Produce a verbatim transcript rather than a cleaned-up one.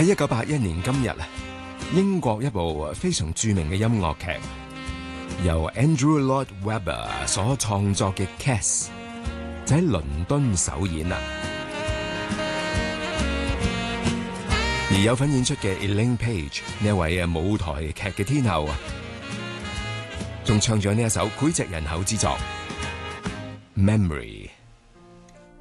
喺一九八一年今日啊，英國一部非常著名嘅音樂劇，由 Andrew Lloyd Webber 所創作嘅《Cats》就喺倫敦首演啦。而有份演出嘅 Elaine Paige 呢一位嘅舞台劇嘅天后啊，仲唱咗呢一首膾炙人口之作《Memory》。